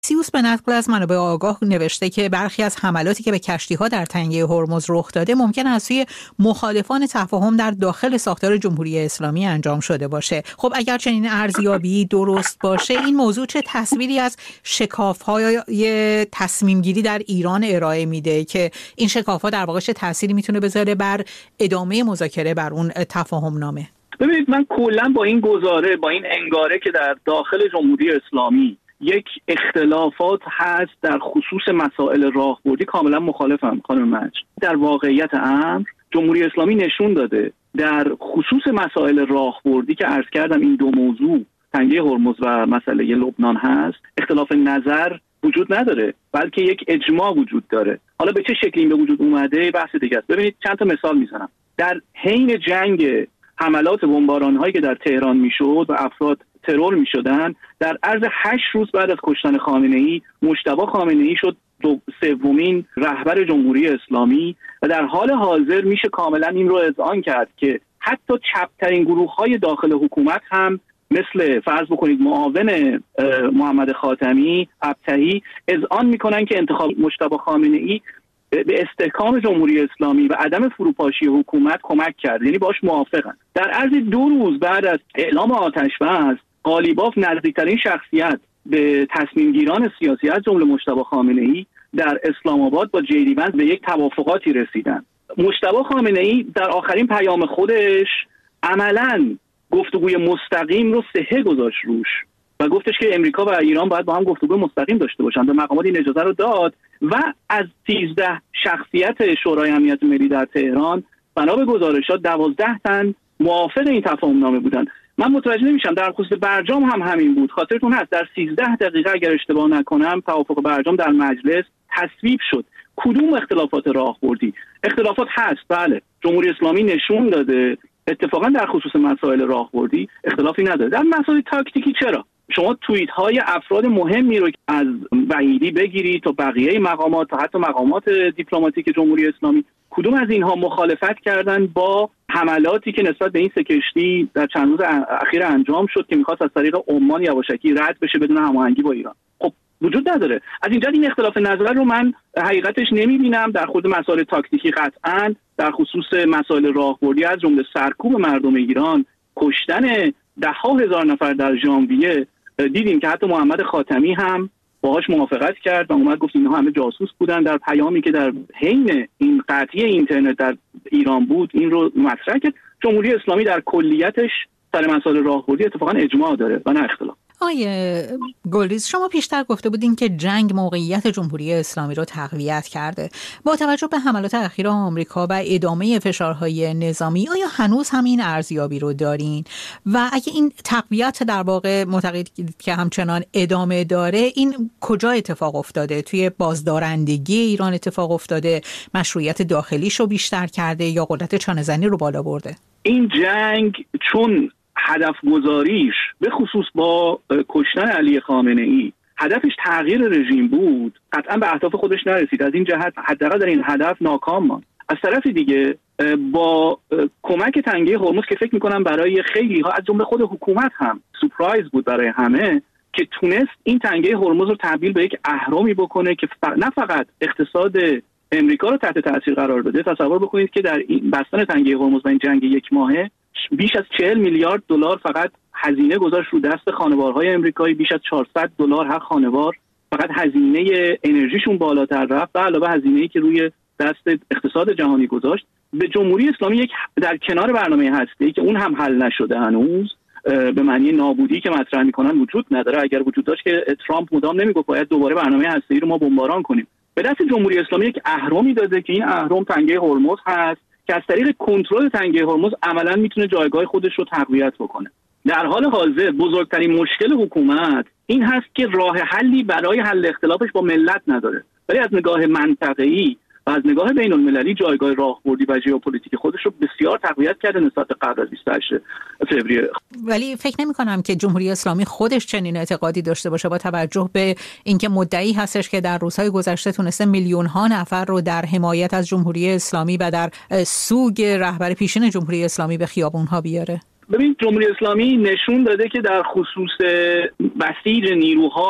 سیوس به نقل از منابع آگاه نوشته که برخی از حملاتی که به کشتی‌ها در تنگه هرمز رخ داده ممکن است از سوی مخالفان تفاهم در داخل ساختار جمهوری اسلامی انجام شده باشه. خب اگر چنین ارزیابی درست باشه، این موضوع چه تصویری از شکاف‌های تصمیم گیری در ایران ارائه میده که این شکاف‌ها در واقع چه تأثیری میتونه بذاره بر ادامه مذاکره بر اون تفاهم نامه؟ ببینید، من کلا با این گزاره، با این انگاره که در داخل جمهوری اسلامی یک اختلافات هست در خصوص مسائل راهبردی کاملا مخالفم خانم مجد. در واقعیت امر جمهوری اسلامی نشون داده در خصوص مسائل راهبردی که عرض کردم این دو موضوع تنگه هرمز و مسئله لبنان هست، اختلاف نظر وجود نداره، بلکه یک اجماع وجود داره. حالا به چه شکلی به وجود اومده بحث دیگه است. ببینید چند تا مثال میزنم. در حین جنگ حملات بمباران‌هایی که در تهران میشد و افراد ترور میشدن، در عرض 8 روز بعد از کشتن خامنه‌ای، مجتبی خامنه‌ای شد سومین رهبر جمهوری اسلامی و در حال حاضر میشه کاملا این رو اذعان کرد که حتی چپترین گروه‌های داخل حکومت هم مثل فرض بکنید معاون محمد خاتمی، ابطحی، اذعان میکنن که انتخاب مجتبی خامنه‌ای به استحکام جمهوری اسلامی و عدم فروپاشی حکومت کمک کرد، یعنی باش موافقن. در عرض 2 روز بعد از اعلام آتش بس، قالیباف نزدیکترین شخصیت به تصمیم گیران سیاسی از جمله مجتبی خامنه‌ای در اسلام آباد با جیری بند به یک توافقاتی رسیدن. مجتبی خامنه‌ای در آخرین پیام خودش عملاً گفتگوی مستقیم رو صحه گذاشت روش و گفتش که امریکا و ایران باید با هم گفتگو مستقیم داشته باشند. به مقامات این اجازه رو داد و از 13 شخصیت شورای امنیت ملی در تهران بنا به گزارشات 12 تن موافق این تفاهم نامه بودند. من متوجه نمیشم، در خصوص برجام هم همین بود. خاطرتون هست در 13 دقیقه اگر اشتباه نکنم توافق برجام در مجلس تصویب شد. کدوم اختلافات راهبردی؟ اختلافات هست، بله. جمهوری اسلامی نشون داده اتفاقا در خصوص مسائل راهبردی اختلافی نداره. در مسائل تاکتیکی چرا؟ شما توییت های افراد مهمی رو از وحیدی بگیرید تا بقیه مقامات تا حتی مقامات دیپلماتیک جمهوری اسلامی، کدوم از اینها مخالفت کردن با حملاتی که نسبت به این سه کشتی در چند روز اخیر انجام شد که می‌خواست از طریق عمان یواشکی رد بشه بدون هماهنگی با ایران؟ خب وجود نداره. از اینجا این اختلاف نظر رو من حقیقتش نمی‌بینم. در خود مسائل تاکتیکی قطعاً، در خصوص مسائل راهبردی از جمله سرکوب مردم ایران، کشتن ده‌ها هزار نفر در ژانویه، دیدیم که حتی محمد خاتمی هم باهاش موافقت کرد و اومد گفت اینها همه جاسوس بودن. در پیامی که در حین این قطعی اینترنت در ایران بود این رو مطرح کرد. جمهوری اسلامی در کلیتش سر مسائل راهبردی اتفاقا اجماع داره و نه اختلاف. آقای گلریز، شما پیشتر گفته بودین که جنگ موقعیت جمهوری اسلامی رو تقویت کرده. با توجه به حملات اخیر آمریکا و ادامه فشارهای نظامی، آیا هنوز هم این ارزیابی رو دارین؟ و اگه این تقویت در واقع معتقدید که همچنان ادامه داره، این کجا اتفاق افتاده؟ توی بازدارندگی ایران اتفاق افتاده؟ مشروعیت داخلیش رو بیشتر کرده یا قدرت چانه‌زنی رو بالا برده؟ این جنگ چون هدف گذاریش به خصوص با کشتن علی خامنه‌ای هدفش تغییر رژیم بود، قطعا به اهداف خودش نرسید. از این جهت حداقل در این هدف ناکام ماند. از طرف دیگه با کمک تنگه هرمز که فکر میکنم برای خیلی ها از جمله خود حکومت هم سورپرایز بود برای همه که تونست این تنگه هرمز رو تبدیل به یک اهرامی بکنه که نه فقط اقتصاد امریکا رو تحت تاثیر قرار بده. تصور بکنید که در این بستن تنگه هرمز و این جنگ 1 ماهه بیش از 40 میلیارد دلار فقط هزینه گذاشت رو دست خانوارهای امریکایی. بیش از 400 دلار هر خانوار فقط هزینه انرژیشون بالاتر رفت و علاوه هزینه‌ای که روی دست اقتصاد جهانی گذاشت. به جمهوری اسلامی یک در کنار برنامه هسته‌ای که اون هم حل نشده هنوز، به معنی نابودی که مطرح می‌کنن وجود نداره. اگر وجود داشت که ترامپ مدام نمیگفت باید دوباره برنامه هسته‌ای رو ما بمباران کنیم. به دست جمهوری اسلامی یک اهرامی داده که این اهرم تنگه هرمز هست که از طریق کنترل تنگه هرمز عملاً میتونه جایگاه خودش رو تقویت بکنه. در حال حاضر بزرگترین مشکل حکومت این هست که راه حلی برای حل اختلافش با ملت نداره، ولی از نگاه منطقه‌ای و از نگاه بین المللی جایگاه راهبردی و ژئوپلیتیک خودش رو بسیار تقویت کرده نسبت به قبل از 28 فوریه. ولی فکر نمی‌کنم که جمهوری اسلامی خودش چنین اعتقادی داشته باشه، با توجه به اینکه مدعی هستش که در روزهای گذشته تونسته میلیون‌ها نفر رو در حمایت از جمهوری اسلامی و در سوگ رهبر پیشین جمهوری اسلامی به خیابون‌ها بیاره. ببین، جمهوری اسلامی نشون داده که در خصوص بسیج نیروها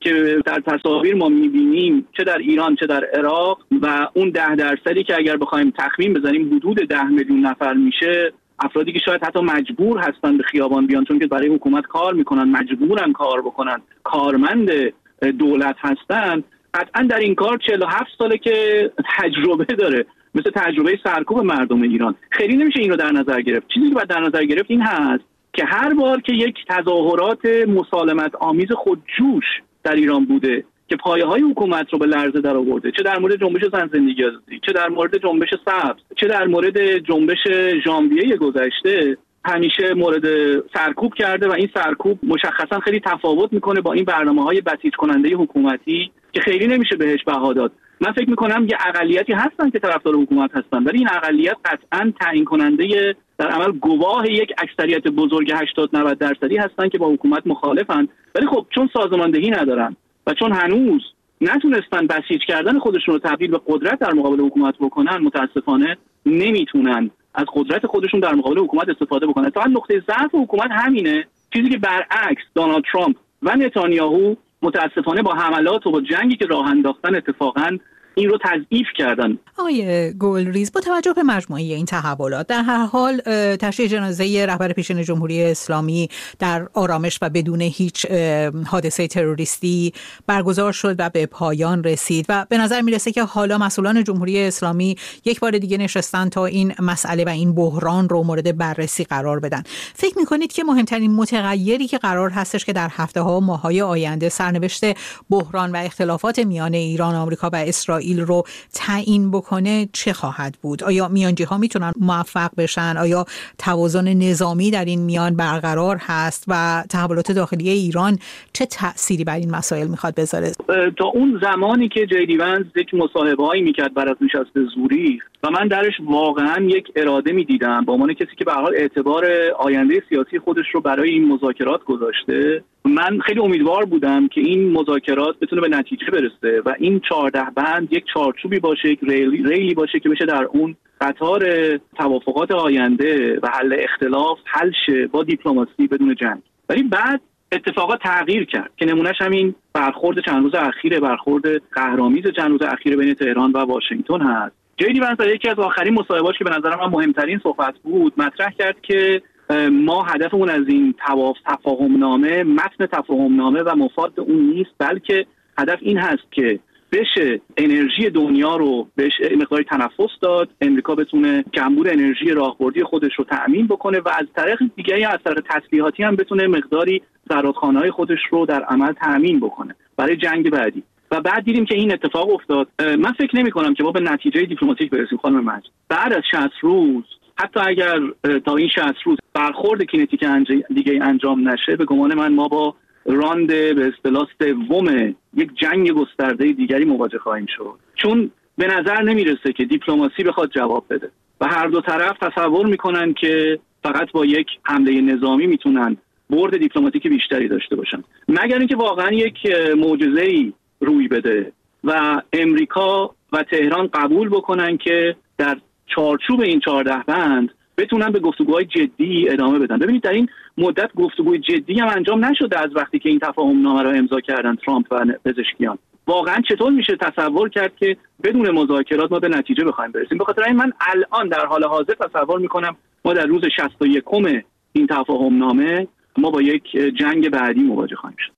که در تصاویر ما می‌بینیم چه در ایران چه در عراق و اون 10% که اگر بخوایم تخمین بزنیم حدود 10 میلیون نفر میشه، افرادی که شاید حتی مجبور هستن به خیابان بیان چون که برای حکومت کار میکنن، مجبورن کار بکنن، کارمند دولت هستن، قطعا در این کار 47 ساله که تجربه داره، مثل تجربه سرکوب مردم ایران. خیلی نمیشه این رو در نظر گرفت. چیزی که باید در نظر گرفت این هست که هر بار که یک تظاهرات مسالمت آمیز خودجوش در ایران بوده که پایه‌های حکومت رو به لرزه در آورده، چه در مورد جنبش زن زندگی آزادی، چه در مورد جنبش سبز، چه در مورد جنبش ژانویه گذشته، همیشه مورد سرکوب کرده و این سرکوب مشخصا خیلی تفاوت میکنه با این برنامه‌های بسیج کننده حکومتی که خیلی نمیشه بهش بها داد. من فکر میکنم یه اقلیتی هستن که طرفدار حکومت هستن، ولی این اقلیت قطعاً تعیین کننده در عمل گواه یک اکثریت بزرگ 80-90% هستن که با حکومت مخالفن، ولی خب چون سازماندهی ندارن و چون هنوز نتونستن بسیج کردن خودشون رو تبدیل به قدرت در مقابل حکومت بکنن، متاسفانه نمیتونن از قدرت خودشون در مقابل حکومت استفاده بکنن. تا نقطه ضعف حکومت همینه، چیزی که برعکس دونالد ترامپ و نتانیاهو متاسفانه با حملات و با جنگی که راه انداختن اتفاقاً این رو تضعیف کردن. آقای گلریز، با توجه به مجموعه این تحولات در هر حال تشییع جنازه رهبر پیشین جمهوری اسلامی در آرامش و بدون هیچ حادثه تروریستی برگزار شد و به پایان رسید و به نظر میرسه که حالا مسئولان جمهوری اسلامی یک بار دیگه نشستن تا این مسئله و این بحران رو مورد بررسی قرار بدن. فکر میکنید که مهمترین متغیری که قرار هستش که در هفته‌ها و ماه‌های آینده سرنوشت بحران و اختلافات میان ایران، آمریکا و اسرائیل رو تعیین بکنه چه خواهد بود؟ آیا میانجی‌ها میتونن موفق بشن؟ آیا توازن نظامی در این میان برقرار هست و تحولات داخلی ایران چه تأثیری بر این مسائل میخواد بذاره؟ تا اون زمانی که جی ونز یک مصاحبه‌ای میکرد بعد از نشست زوریخ و من درش واقعا یک اراده میدیدم به عنوان کسی که به هر حال اعتبار آینده سیاسی خودش رو برای این مذاکرات گذاشته، من خیلی امیدوار بودم که این مذاکرات بتونه به نتیجه برسه و این 14 بند یک چارچوبی باشه، یک ریلی باشه که بشه در اون قطار توافقات آینده و حل اختلاف حل شه با دیپلماسی بدون جنگ. ولی بعد اتفاقات تغییر کرد که نمونهش همین برخورد چند روز اخیر، برخورد قهرآمیز چند روز اخیر بین تهران و واشنگتن هست. جی ونز در یکی از آخرین مصاحبه‌اش که به نظر من مهمترین صحبت بود مطرح کرد که ما هدفمون از این تفاهمنامه، متن تفاهمنامه و مفاد اون نیست، بلکه هدف این هست که بشه انرژی دنیا رو بهش مقداری تنفس داد، امریکا بتونه کمبود انرژی راهبردی خودش رو تأمین بکنه و از طریق دیگه از طریق تسلیحاتی هم بتونه مقداری زرادخانه‌های خودش رو در عمل تأمین بکنه برای جنگ بعدی. و بعد دیدیم که این اتفاق افتاد. من فکر نمی‌کنم که ما به نتیجه دیپلماتیک برسیم خانم مجد. بعد از 60 روز، حتی اگر تا این 60 روز برخورد کینتیک دیگه انجام نشه، به گمان من ما با راند به اصطلاح سوم یک جنگ گسترده دیگری مواجه خواهیم شد، چون به نظر نمیرسه که دیپلماسی بخواد جواب بده و هر دو طرف تصور میکنن که فقط با یک حمله نظامی میتونن برد دیپلماتیک بیشتری داشته باشن، مگر اینکه واقعا یک معجزه‌ای روی بده و امریکا و تهران قبول بکنن که در چارچوب این 14 بند بتونن به گفتگوهای جدی ادامه بدن. ببینید در این مدت گفتگوی جدی هم انجام نشده از وقتی که این تفاهم نامه را امضا کردن ترامپ و پزشکیان. واقعا چطور میشه تصور کرد که بدون مذاکرات ما به نتیجه بخوایم برسیم؟ به خاطر این من الان در حال حاضر تصور میکنم ما در روز 61 این تفاهم نامه ما با یک جنگ بعدی مواجه خواهیم شد.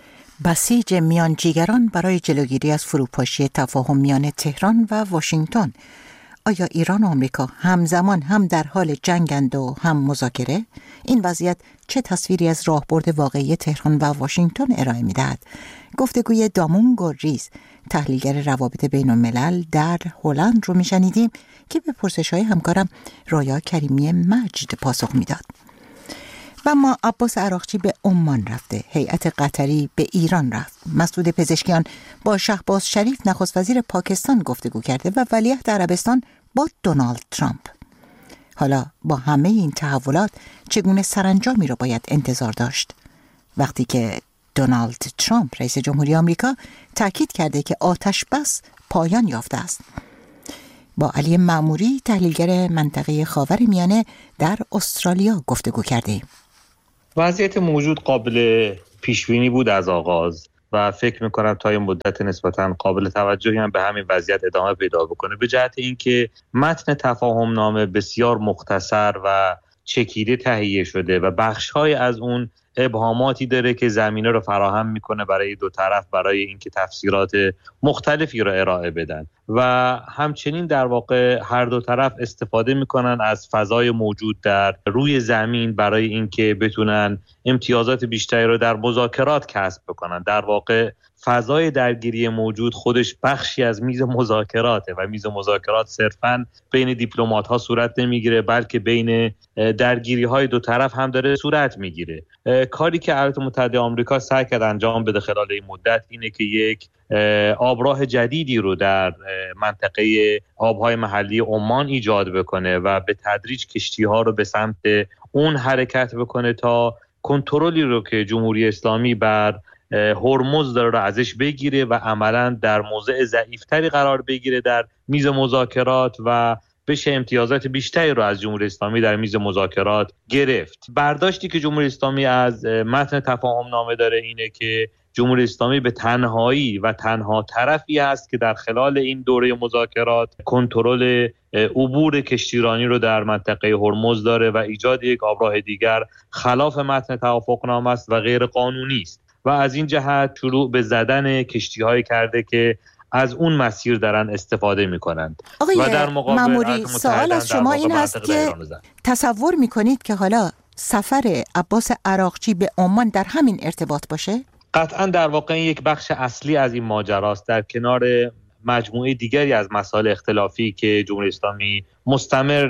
بسیج میانجیگران برای جلوگیری از فروپاشی تفاهم میان تهران و واشنگتن. آیا ایران و آمریکا همزمان هم در حال جنگند و هم مذاکره؟ این وضعیت چه تصویری از راهبرد واقعی تهران و واشنگتن ارائه می‌دهد؟ گفتگوی دامون گلریز، تحلیلگر روابط بین الملل در هلند رو میشنیدیم که به پرسش‌های همکارم رویا کریمی مجد پاسخ میداد. و ما عباس عراقچی به عمان رفته، هیئت قطری به ایران رفت، مسعود پزشکیان با شهباز شریف نخست وزیر پاکستان گفتگو کرده و ولیعهد عربستان با دونالد ترامپ. حالا با همه این تحولات چگونه سرانجامی رو باید انتظار داشت؟ وقتی که دونالد ترامپ رئیس جمهوری آمریکا تاکید کرده که آتش بس پایان یافته است. با علی معموری، تحلیلگر منطقه خاورمیانه در استرالیا گفتگو کردیم. وضعیت موجود قابل پیشبینی بود از آغاز. و فکر میکنم تا این مدت نسبتاً قابل توجهی هم به همین وضعیت ادامه پیدا بکنه، به جهت اینکه متن تفاهم نامه بسیار مختصر و چکیده تهیه شده و بخش‌های از اون ابهاماتی داره که زمینه رو فراهم میکنه برای دو طرف برای اینکه تفسیرات مختلفی رو ارائه بدن و همچنین در واقع هر دو طرف استفاده میکنن از فضای موجود در روی زمین برای اینکه بتونن امتیازات بیشتری رو در مذاکرات کسب بکنن. در واقع فضای درگیری موجود خودش بخشی از میز مذاکراته و میز مذاکرات صرفاً بین دیپلمات‌ها صورت نمیگیره، بلکه بین درگیری‌های دو طرف هم داره صورت میگیره. کاری که ایالات متحده آمریکا سعی کرد انجام بده خلال این مدت اینه که یک آبراه جدیدی رو در منطقه آبهای محلی عمان ایجاد بکنه و به تدریج کشتی‌ها رو به سمت اون حرکت بکنه تا کنترلی رو که جمهوری اسلامی بر هرمز داره ازش بگیره و عملاً در موضع ضعیف‌تری قرار بگیره در میز مذاکرات و بشه امتیازات بیشتری رو از جمهوری اسلامی در میز مذاکرات گرفت. برداشتی که جمهوری اسلامی از متن تفاهم نامه داره اینه که جمهوری اسلامی به تنهایی و تنها طرفی است که در خلال این دوره مذاکرات کنترل عبور کشتیرانی رو در منطقه هرمز داره و ایجاد یک آبراه دیگر خلاف متن توافقنامه است و غیر قانونی است و از این جهت شروع به زدن کشتی‌هایی کرده که از اون مسیر دارن استفاده میکنند. و در مقابل سوال از شما این هست که تصور میکنید که حالا سفر عباس عراقچی به عمان در همین ارتباط باشه؟ قطعا در واقع یک بخش اصلی از این ماجراست، در کنار مجموعه دیگری از مسائل اختلافی که جمهوری اسلامی مستمر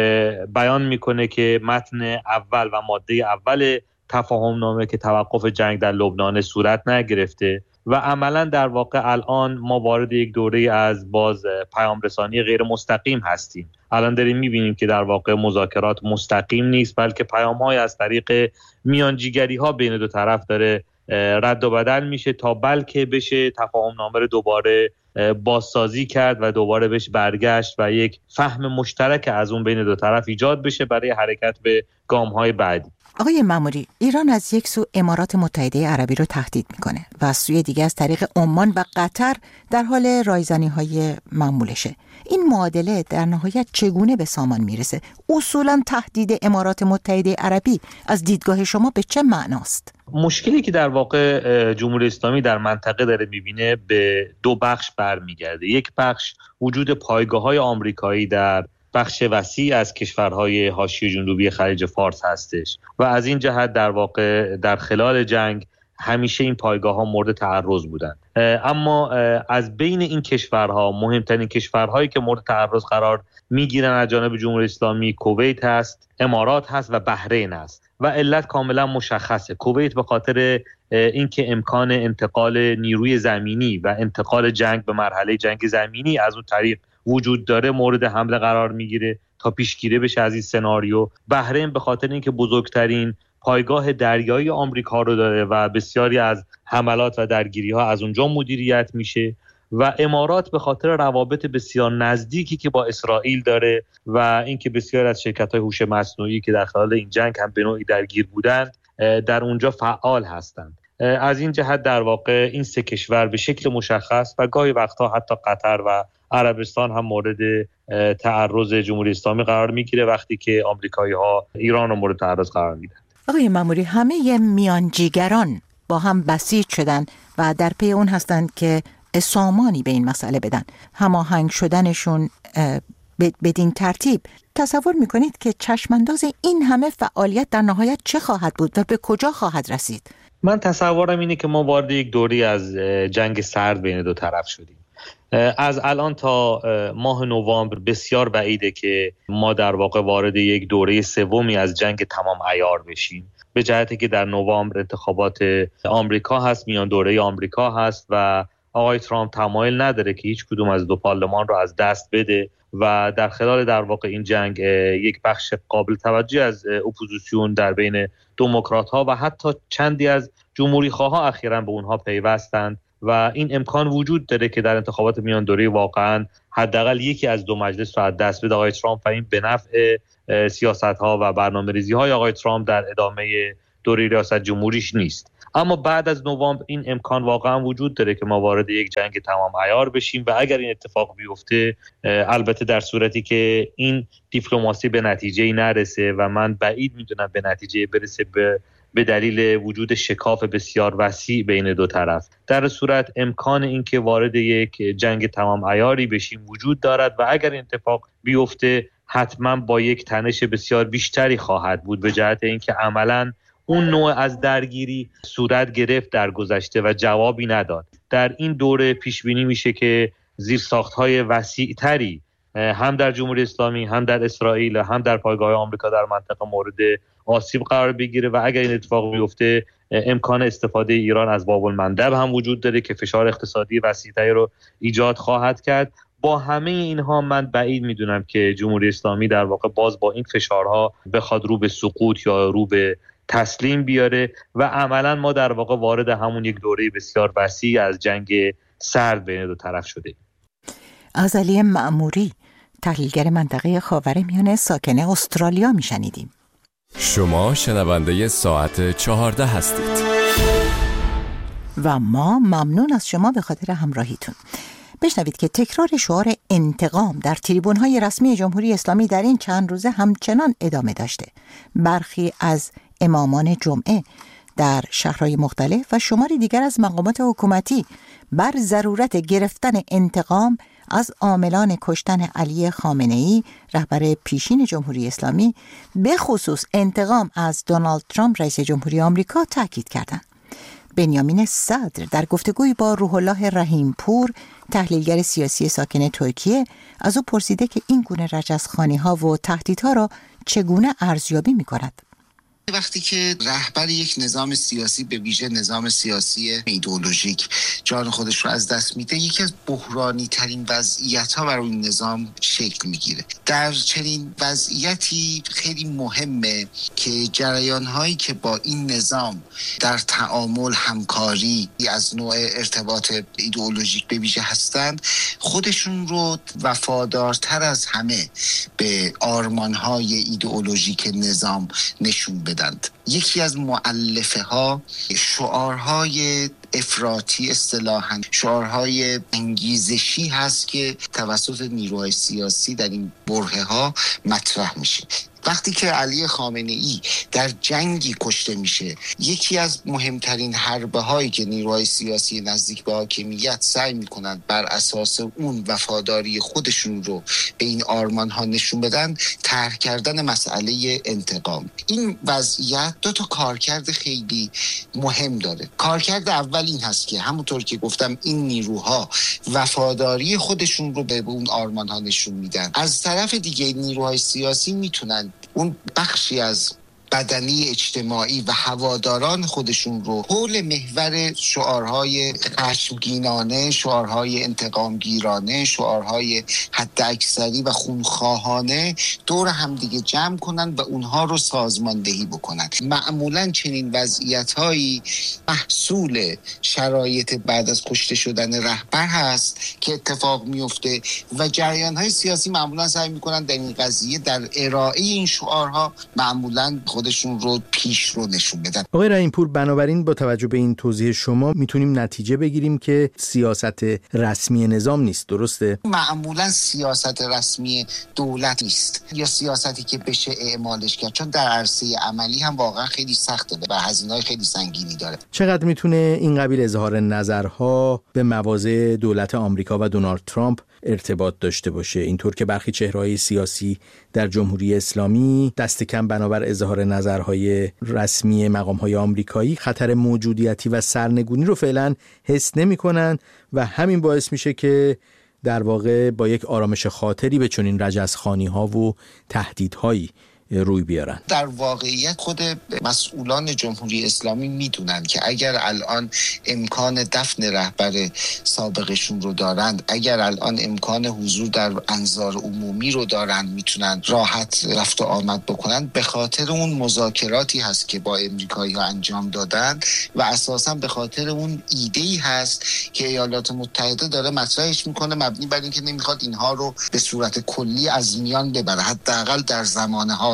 بیان میکنه که متن اول و ماده اول تفاهم نامه که توقف جنگ در لبنان صورت نگرفته و عملا در واقع الان ما وارد یک دوره از باز پیام رسانی غیر مستقیم هستیم. الان داریم میبینیم که در واقع مذاکرات مستقیم نیست، بلکه پیام‌های از طریق میانجیگری ها بین دو طرف داره رد و بدل میشه تا بلکه بشه تفاهم نامه رو دوباره بازسازی کرد و دوباره بهش برگشت و یک فهم مشترک از اون بین دو طرف ایجاد بشه برای حرکت به گام‌های بعدی. آقای ماموری، ایران از یک سو امارات متحده عربی رو تهدید میکنه و از سوی دیگه از طریق عمان و قطر در حال رایزنی‌های معمولشه. این معادله در نهایت چگونه به سامان میرسه؟ اصولاً تهدید امارات متحده عربی از دیدگاه شما به چه معناست؟ مشکلی که در واقع جمهوری اسلامی در منطقه داره میبینه به دو بخش برمیگرده. یک بخش وجود پایگاه‌های آمریکایی در بخش وسیع از کشورهای حاشیه جنوبی خلیج فارس هستش و از این جهت در واقع در خلال جنگ همیشه این پایگاه‌ها مورد تعرض بودند. اما از بین این کشورها مهمترین کشورهایی که مورد تعرض قرار میگیرن از جانب جمهوری اسلامی کویت هست، امارات هست و بحرین هست و علت کاملا مشخصه. کویت به خاطر اینکه امکان انتقال نیروی زمینی و انتقال جنگ به مرحله جنگ زمینی از اون طریق وجود داره مورد حمله قرار میگیره تا پیشگیری بشه از این سناریو. بحرین به خاطر اینکه بزرگترین پایگاه دریایی آمریکا رو داره و بسیاری از حملات و درگیری‌ها از اونجا مدیریت میشه و امارات به خاطر روابط بسیار نزدیکی که با اسرائیل داره و اینکه بسیاری از شرکت‌های هوش مصنوعی که در خلال این جنگ هم به نوعی درگیر بودند در اونجا فعال هستند. از این جهت در واقع این سه کشور به شکل مشخص و گاهی وقتا حتی قطر و عربستان هم مورد تعرض جمهوری اسلامی قرار میگیره وقتی که آمریکایی‌ها ایران رو مورد تعرض قرار میدن. آقای ماموری، همه میانجیگران با هم بسیج شدن و در پی اون هستند که سامانی به این مسئله بدن. هماهنگ شدنشون بدین ترتیب تصور میکنید که چشمانداز این همه فعالیت در نهایت چه خواهد بود و به کجا خواهد رسید؟ من تصورم اینه که ما وارد یک دوری از جنگ سرد بین دو طرف شدیم. از الان تا ماه نوامبر بسیار بعیده که ما در واقع وارد یک دوره سومی از جنگ تمام عیار بشیم، به جهتی که در نوامبر انتخابات آمریکا هست، میان دوره آمریکا هست و آقای ترامپ تمایل نداره که هیچ کدوم از دو پارلمان رو از دست بده و در خلال در واقع این جنگ یک بخش قابل توجه از اپوزیسیون در بین دموکرات‌ها و حتی چندی از جمهوری‌خواها اخیراً به اونها پیوستند و این امکان وجود داره که در انتخابات میان دوره‌ای واقعاً حداقل یکی از دو مجلس رو از دست بده آقای ترامپ و این به نفع سیاست‌ها و برنامه‌ریزی‌های آقای ترامپ در ادامه دوره ریاست جمهوریش نیست. اما بعد از نوامبر این امکان واقعا وجود داره که ما وارد یک جنگ تمام عیار بشیم و اگر این اتفاق بیفته، البته در صورتی که این دیپلماسی به نتیجه‌ای نرسه و من بعید میدونم به نتیجه برسه به دلیل وجود شکاف بسیار وسیع بین دو طرف، در صورت امکان اینکه وارد یک جنگ تمام عیاری بشیم وجود دارد و اگر این اتفاق بیفته حتما با یک تنش بسیار بیشتری خواهد بود، به جهت اینکه عملاً اون نوع از درگیری صورت گرفت در گذشته و جوابی نداد. در این دوره پیش بینی میشه که زیرساخت‌های وسیع‌تری هم در جمهوری اسلامی، هم در اسرائیل، هم در پایگاه آمریکا در منطقه مورد آسیب قرار بگیره و اگر این اتفاق بیفته امکان استفاده ایران از باب المندب هم وجود داره که فشار اقتصادی وسیع‌تری رو ایجاد خواهد کرد. با همه اینها من بعید میدونم که جمهوری اسلامی در واقع باز با این فشارها بخواد رو به سقوط یا رو به تسلیم بیاره و عملا ما در واقع وارد همون یک دوره بسیار وسیع از جنگ سرد بین دو طرف شده. از علی مأموری، تحلیلگر منطقه خاورمیانه ساکن استرالیا میشنیدیم. شما شنونده ساعت 14 هستید و ما ممنون از شما به خاطر همراهیتون. بشنوید که تکرار شعار انتقام در تریبون‌های رسمی جمهوری اسلامی در این چند روزه همچنان ادامه داشته. برخی از امامان جمعه در شهرهای مختلف و شماری دیگر از مقامات حکومتی بر ضرورت گرفتن انتقام از عاملان کشتن علی خامنه‌ای رهبر پیشین جمهوری اسلامی، به خصوص انتقام از دونالد ترامپ رئیس جمهوری آمریکا تاکید کردند. بنیامین صدر در گفتگوی با روح الله رحیم پور، تحلیلگر سیاسی ساکن ترکیه، از او پرسیده که این گونه رجزخوانی‌ها و تهدیدها را چگونه ارزیابی می‌کند. وقتی که رهبر یک نظام سیاسی، به ویژه نظام سیاسی ایدئولوژیک، جان خودش رو از دست میده، یکی از بحرانی ترین وضعیت‌ها برای این نظام شکل میگیره. در چنین وضعیتی خیلی مهمه که جریان‌هایی که با این نظام در تعامل، همکاری از نوع ارتباط ایدئولوژیک به ویژه هستند، خودشون رو وفادارتر از همه به آرمان‌های ایدئولوژیک نظام نشون بدن. یکی از مؤلفه ها شعارهای افراطی، اصطلاحاً شعارهای انگیزشی هست که توسط نیروهای سیاسی در این برهه ها مطرح میشه. وقتی که علی خامنه‌ای در جنگی کشته میشه، یکی از مهمترین حربه هایی که نیروهای سیاسی نزدیک به حاکمیت سعی میکنند بر اساس اون وفاداری خودشون رو به این آرمان ها نشون بدن، طرح کردن مسئله انتقام. این وضعیت دو تا کارکرد خیلی مهم داره. کارکرد اول این هست که همونطور که گفتم این نیروها وفاداری خودشون رو به اون آرمان ها نشون میدن. از طرف دیگه نیروهای سیاسی میتونن اون بخشی از بدنی اجتماعی و هواداران خودشون رو حول محور شعارهای خشمگینانه، شعارهای انتقامگیرانه، شعارهای حداکثری و خونخواهانه دور همدیگه جمع کنن و اونها رو سازماندهی بکنن. معمولاً چنین وضعیت‌هایی محصول شرایط بعد از کشته شدن رهبر هست که اتفاق میفته و جریان‌های سیاسی معمولاً سعی می‌کنن در این قضیه، در ارائه این شعارها، معمولاً خودشون رو پیش رو نشون بدن. آقای رحیم پور، بنابراین با توجه به این توضیح شما میتونیم نتیجه بگیریم که سیاست رسمی نظام نیست، درسته؟ معمولا سیاست رسمی دولت نیست یا سیاستی که بشه اعمالش کرد، چون در عرصه عملی هم واقعا خیلی سخته و هزینه‌های خیلی سنگینی داره. چقدر میتونه این قبیل اظهار نظرها به مواضع دولت آمریکا و دونالد ترامپ ارتباط داشته باشه، اینطور که برخی چهره‌های سیاسی در جمهوری اسلامی دست کم بنابر اظهار نظرهای رسمی مقام‌های آمریکایی خطر موجودیتی و سرنگونی رو فعلا حس نمی‌کنن و همین باعث میشه که در واقع با یک آرامش خاطری به چنین رجزخوانی‌ها و تهدیدهایی روی بیارن. در واقعیت خود مسئولان جمهوری اسلامی میدونن که اگر الان امکان دفن رهبر سابقشون رو دارند، اگر الان امکان حضور در انظار عمومی رو دارند، میتونن راحت رفت و آمد بکنن، به خاطر اون مذاکراتی هست که با امریکایی‌ها انجام دادن و اساساً به خاطر اون ایده‌ای هست که ایالات متحده داره مطرحش میکنه، مبنی بر اینکه نمیخواد اینها رو به صورت کلی از میان ببره، حداقل در زمانه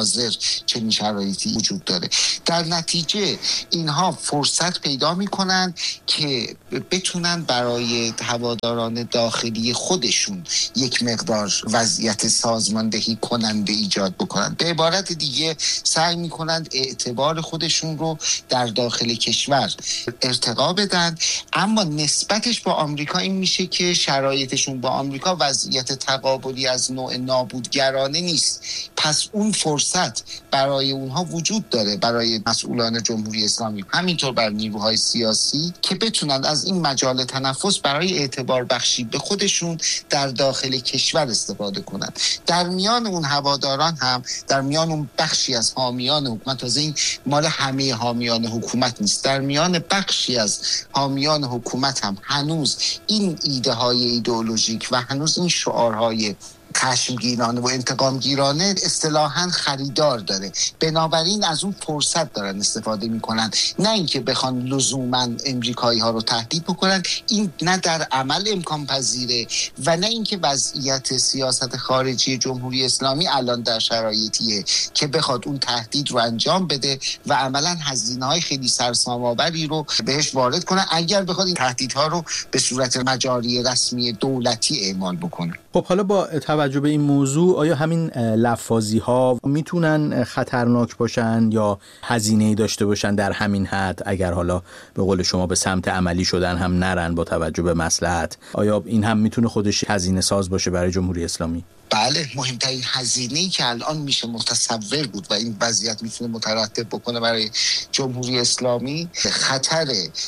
حاضر چنین شرایطی وجود داره. در نتیجه اینها فرصت پیدا میکنن که بتونن برای هواداران داخلی خودشون یک مقدار وضعیت سازماندهی کننده ایجاد بکنن. به عبارت دیگه سعی میکنن اعتبار خودشون رو در داخل کشور ارتقا بدن، اما نسبتش با آمریکا این میشه که شرایطشون با آمریکا وضعیت تقابلی از نوع نابودگرانه نیست. پس اون فرصت برای اونها وجود داره، برای مسئولان جمهوری اسلامی، همینطور بر نیروهای سیاسی، که بتونن از این مجال تنفس برای اعتبار بخشی به خودشون در داخل کشور استفاده کنن. در میان اون هواداران هم، در میان اون بخشی از حامیان حکومت، تازه این مال همه حامیان حکومت نیست، در میان بخشی از حامیان حکومت هم هنوز این ایده های ایدئولوژیک و هنوز این شعارهای خشمگینانه و انتقامگیرانه اصطلاحاً خریدار داره. بنابراین از اون فرصت دارن استفاده میکنن، نه اینکه بخوان لزوماً امریکایی ها رو تهدید بکنن. این نه در عمل امکان پذیره و نه اینکه وضعیت سیاست خارجی جمهوری اسلامی الان در شرایطیه که بخواد اون تهدید رو انجام بده و عملاً هزینه‌های خیلی سرسام‌آوری رو بهش وارد کنه اگر بخواد این تهدیدها رو به صورت مجاری رسمی دولتی اعمال بکنه. خب حالا با توجه به این موضوع، آیا همین لفاظی ها میتونن خطرناک باشن یا هزینه‌ای داشته باشن در همین حد، اگر حالا به قول شما به سمت عملی شدن هم نرن با توجه به مصلحت؟ آیا این هم میتونه خودش هزینه ساز باشه برای جمهوری اسلامی؟ بله، مهمترین هزینه‌ای که الان میشه متصور بود و این وضعیت میتونه مترتب بکنه برای جمهوری اسلامی، خطر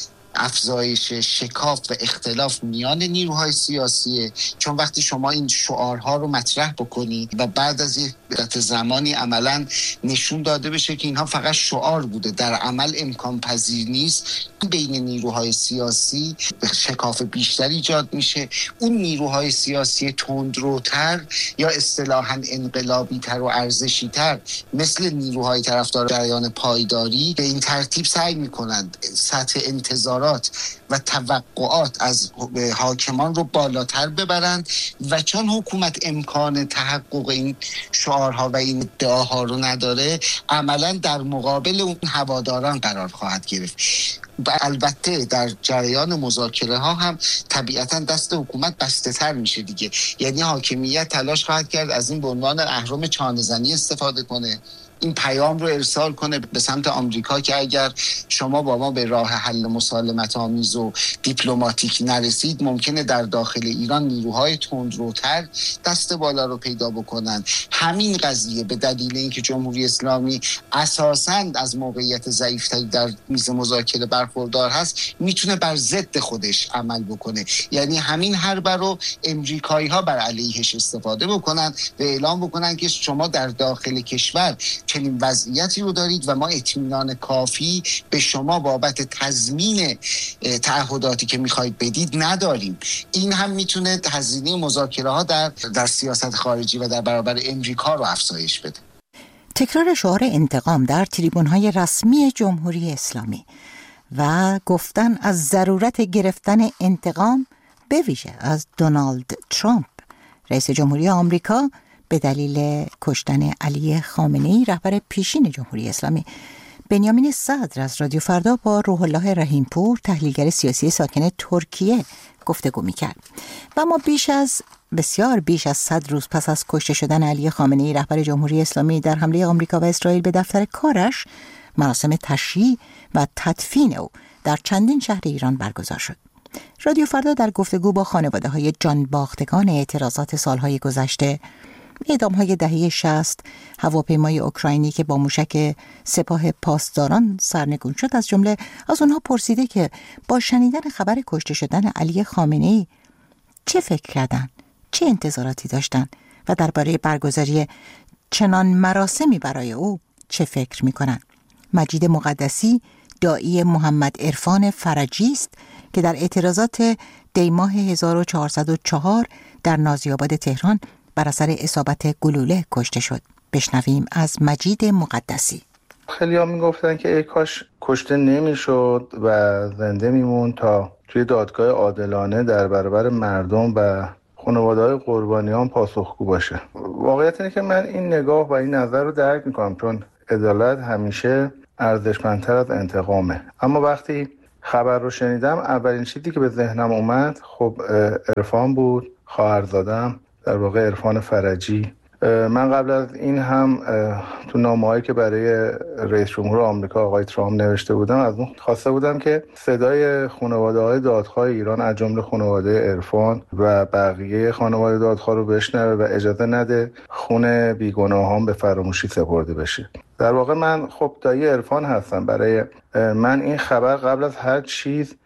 افزایش شکاف و اختلاف میان نیروهای سیاسیه. چون وقتی شما این شعارها رو مطرح بکنی و بعد از یک مدت زمانی عملاً نشون داده بشه که اینها فقط شعار بوده، در عمل امکان پذیر نیست، بین نیروهای سیاسی شکاف بیشتری ایجاد میشه. اون نیروهای سیاسی تندروتر یا اصطلاحاً انقلابی تر و ارزشی تر مثل نیروهای طرفدار جریان پایداری به این ترتیب سعی میکنند سطح انتظارات و توقعات از حاکمان رو بالاتر ببرند و چون حکومت امکان تحقق این شعارها و این ادعاها رو نداره، عملاً در مقابل اون هواداران قرار خواهد گرفت. البته در جریان مذاکره ها هم طبیعتا دست حکومت بسته تر میشه دیگه، یعنی حاکمیت تلاش خواهد کرد از این به عنوان اهرم چانه‌زنی استفاده کنه، این پیام رو ارسال کنه به سمت آمریکا که اگر شما با ما به راه حل مسالمت آمیز و دیپلماتیک نرسید، ممکنه در داخل ایران نیروهای تندروتر دست بالا رو پیدا بکنن. همین قضیه به دلیل اینکه جمهوری اسلامی اساساً از موقعیت ضعیف‌تری در میز مذاکره برخوردار هست، میتونه بر ضد خودش عمل بکنه. یعنی همین حرب رو امریکایی‌ها بر علیهش استفاده بکنن و اعلام بکنن که شما در داخل کشور چنین وضعیتی رو دارید و ما اطمینان کافی به شما بابت تضمین تعهداتی که میخواید بدید نداریم. این هم میتونه هزینه مذاکره ها در سیاست خارجی و در برابر امریکا رو افزایش بده. تکرار شعار انتقام در تریبون‌های رسمی جمهوری اسلامی و گفتن از ضرورت گرفتن انتقام به ویژه از دونالد ترامپ رئیس جمهوری آمریکا به دلیل کشتن علی خامنه‌ای رهبر پیشین جمهوری اسلامی. بنیامین صدر از رادیو فردا با روح الله رحیمپور تحلیلگر سیاسی ساکن ترکیه گفتگو می‌کرد و ما بسیار بیش از 100 روز پس از کشته شدن علی خامنه‌ای رهبر جمهوری اسلامی در حمله آمریکا و اسرائیل به دفتر کارش، مراسم تشییع و تدفین او در چندین شهر ایران برگزار شد. رادیو فردا در گفتگو با خانواده‌های جانباختگان اعتراضات سالهای گذشته، اعدام‌های دهه 60، هواپیمای اوکراینی که با موشک سپاه پاسداران سرنگون شد، از جمله از اونها پرسیده که با شنیدن خبر کشته شدن علی خامنه‌ای چه فکر کردن، چه انتظاراتی داشتن و درباره برگزاری چنان مراسمی برای او چه فکر می‌کنن. مجید مقدسی داعی محمد عرفان فرجی است که در اعتراضات دیماه 1404 در نازی‌آباد تهران بر اثر اصابت گلوله کشته شد. بشنویم از مجید مقدسی. خیلی ها میگفتن که ای کاش کشته نمیشد و زنده میمون تا توی دادگاه عادلانه در برابر مردم و خانواده‌های قربانیان پاسخگو باشه. واقعیت اینه که من این نگاه و این نظر رو درک میکنم، چون عدالت همیشه ارزشمندتر از انتقامه. اما وقتی خبر رو شنیدم اولین چیزی که به ذهنم اومد خب عرفان بود، خواهرزادم، در واقع عرفان فرجی. من قبل از این هم تو نامه‌هایی که برای رئیس جمهور آمریکا آقای ترامپ نوشته بودم از اون خواسته بودم که صدای خانواده‌های دادخواه ایران از جمله خانواده عرفان و بقیه خانواده دادخواه رو بشنوه و اجازه نده خون بیگناهان به فراموشی سپرده بشه. در واقع من خب دایی عرفان هستم. برای من این خبر قبل از هر چیز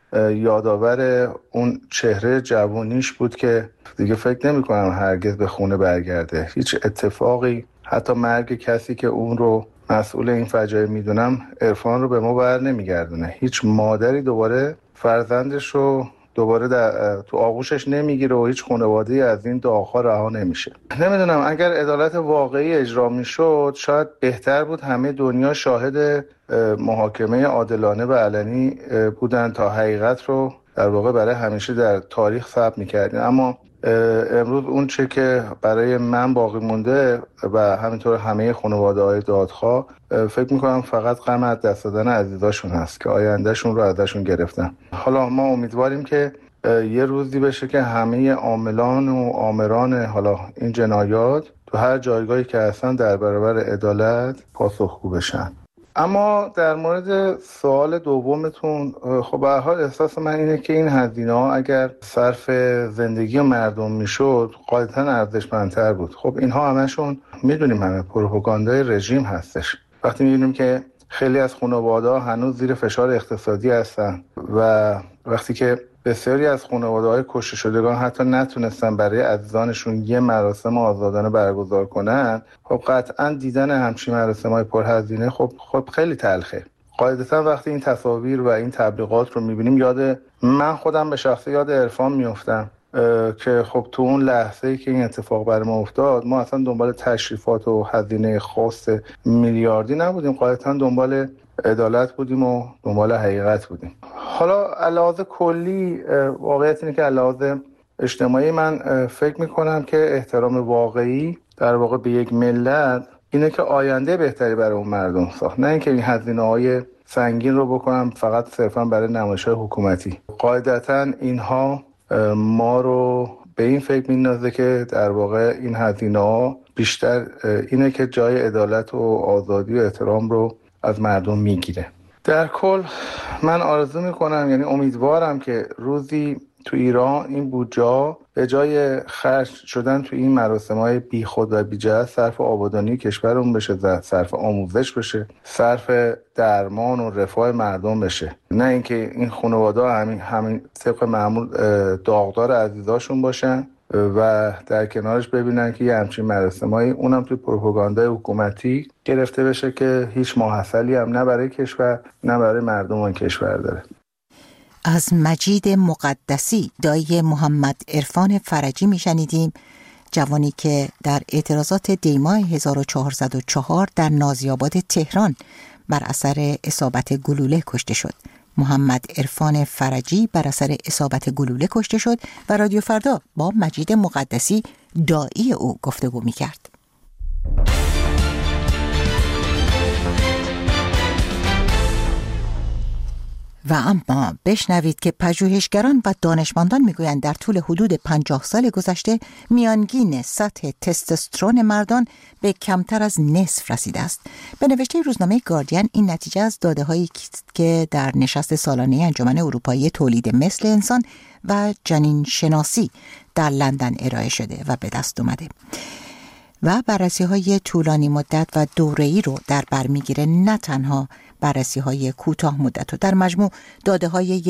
یادآور اون چهره جوانیش بود که دیگه فکر نمی کنم هرگز به خونه برگرده. هیچ اتفاقی، حتی مرگ کسی که اون رو مسئول این فجایع میدونم، عرفان رو به ما بر نمیگردونه. هیچ مادری دوباره فرزندش رو دوباره تو آغوشش نمیگیره و هیچ خانواده‌ای از این داغ‌ها رها نمیشه. نمیدونم اگر عدالت واقعی اجرا میشد شاید بهتر بود همه دنیا شاهد محاکمه عادلانه و علنی بودن تا حقیقت رو در واقع برای همیشه در تاریخ ثبت می‌کردیم. اما امروز اون چه که برای من باقی مونده و همینطور همه خانواده‌های دادخواه فکر میکنم فقط غم از دست دادن عزیزاشون هست که آیندهشون رو ازشون گرفتن. حالا ما امیدواریم که یه روزی بشه که همه عاملان و آمران حالا این جنایات تو هر جایگاهی که هستن در برابر عدالت پاسخگو بشن. اما در مورد سوال دومتون، خب به هر حال احساس من اینه که این هزینه‌ها اگر صرف زندگی مردم میشد غالباً ارزشمندتر بود. خب اینها همشون میدونیم همه پروپاگاندای رژیم هستش. وقتی میبینیم که خیلی از خانواده‌ها هنوز زیر فشار اقتصادی هستن و وقتی که بسیاری از خانواده‌های کشته شدگان حتی نتونستن برای عزیزانشون یه مراسم آزادانه برگزار کنن، خب قطعاً دیدن همچین مراسم‌های پرهزینه خب خیلی تلخه. قاعدتاً وقتی این تصاویر و این تبلیغات رو می‌بینیم من خودم به شخصه یاد عرفان میافتم که خب تو اون لحظه‌ای که این اتفاق بر ما افتاد ما اصلا دنبال تشریفات و هزینه خاص میلیاردی نبودیم، قاعدتاً دنبال عدالت بودیم و دنبال حقیقت بودیم. حالا علاوه کلی واقعیت اینه که علاوه اجتماعی من فکر میکنم که احترام واقعی در واقع به یک ملت اینه که آینده بهتری برای اون مردم ساخت، نه اینکه این هزینه‌های سنگین رو بکنم فقط صرفا برای نمایش‌های حکومتی. قاعدتاً اینها ما رو به این فکر میندازه که در واقع این هزینه‌ها بیشتر اینه که جای عدالت و آزادی و احترام رو از مردم میگیره. در کل من آرزو میکنم، یعنی امیدوارم که روزی تو ایران این بودجه به جای خرج شدن تو این مراسم‌های بیخود و بی‌جهت صرف آبادانی کشورمون بشه، صرف آموزش بشه، صرف درمان و رفاه مردم بشه، نه اینکه این خانواده‌ها همین طبق معمول داغدار عزیزاشون باشن و در کنارش ببینن که یه همچین مراسمایی اونم توی پروپاگاندای حکومتی گرفته بشه که هیچ ماحصلی هم نه برای کشور نه برای مردم اون کشور داره. از مجید مقدسی دایی محمد عرفان فرجی میشنیدیم، جوانی که در اعتراضات دیماه 1404 در نازی‌آباد تهران بر اثر اصابت گلوله کشته شد. محمد عرفان فرجی بر اثر اصابت گلوله کشته شد و رادیو فردا با مجید مقدسی دایی او گفتگو می‌کرد. و اما بشنوید که پژوهشگران و دانشمندان میگویند در طول حدود 50 سال گذشته میانگین سطح تستوسترون مردان به کمتر از نصف رسیده است. به نوشته روزنامه گاردین این نتیجه از داده‌هایی که در نشست سالانه انجمن اروپایی تولید مثل انسان و جنین شناسی در لندن ارائه شده و به دست اومده و بررسی‌های طولانی مدت و دوره‌ای رو در بر می‌گیره، نه تنها بررسی‌های کوتاه مدت و در مجموع داده‌های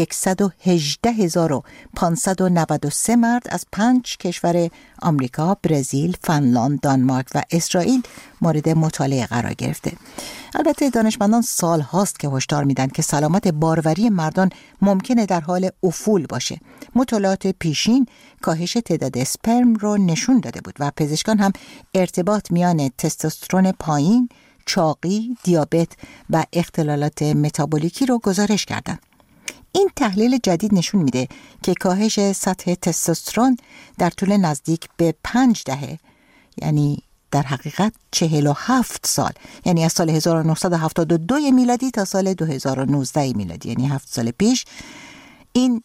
118,593 مرد از 5 کشور آمریکا، برزیل، فنلاند، دانمارک و اسرائیل مورد مطالعه قرار گرفته. البته دانشمندان سال هاست که هشدار میدن که سلامت باروری مردان ممکنه در حال افول باشه. مطالعات پیشین کاهش تعداد اسپرم رو نشون داده بود و پزشکان هم ارتباط میان تستوسترون پایین، چاقی، دیابت و اختلالات متابولیکی رو گزارش کردند. این تحلیل جدید نشون میده که کاهش سطح تستوسترون در طول نزدیک به 5 دهه، یعنی در حقیقت 47 سال، یعنی از سال 1972 میلادی تا سال 2019 میلادی، یعنی 7 سال پیش، این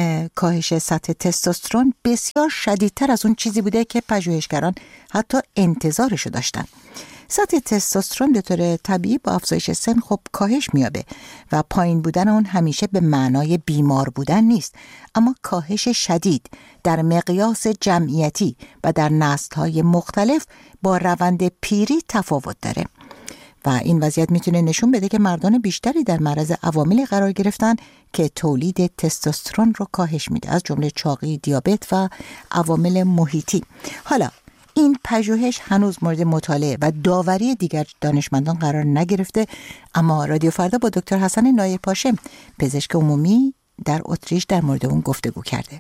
کاهش سطح تستوسترون بسیار شدیدتر از اون چیزی بوده که پژوهشگران حتی انتظارشو داشتن. سطح تستوسترون به طور طبیعی با افزایش سن خب کاهش میابه و پایین بودن اون همیشه به معنای بیمار بودن نیست، اما کاهش شدید در مقیاس جمعیتی و در نسل‌های مختلف با روند پیری تفاوت داره و این وضعیت میتونه نشون بده که مردان بیشتری در معرض عواملی قرار گرفتن که تولید تستوسترون رو کاهش میده، از جمله چاقی، دیابت و عوامل محیطی. حالا این پژوهش هنوز مورد مطالعه و داوری دیگر دانشمندان قرار نگرفته، اما رادیو فردا با دکتر حسن نایپاشم، پزشک عمومی در اتریش، در مورد اون گفتگو کرده.